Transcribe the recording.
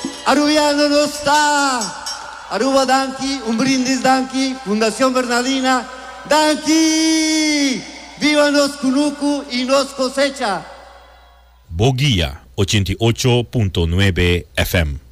Arubiano no está. Aruba Danqui, un brindis Danqui, Fundación Bernardina, Danqui. Viva nos Cunucu y nos cosecha. Boguía 88.9 FM.